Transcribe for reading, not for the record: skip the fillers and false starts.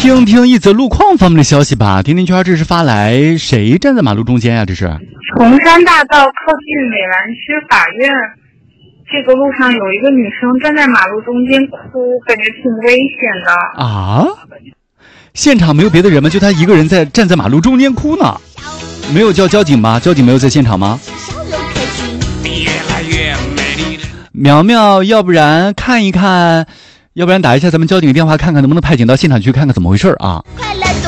听听一则路况方面的消息吧。甜甜圈这是发来谁站在马路中间呀？这是崇山大道靠近美兰区法院，这个路上有一个女生站在马路中间哭，感觉挺危险的啊。现场没有别的人吗？就她一个人站在马路中间哭呢。没有叫交警吗？交警没有在现场吗？苗苗，要不然看一看，要不然打一下咱们交警的电话，看看能不能派警到现场去看看怎么回事啊。